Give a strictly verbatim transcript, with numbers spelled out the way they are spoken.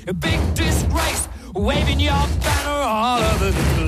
a big disgrace, waving your banner all over the place.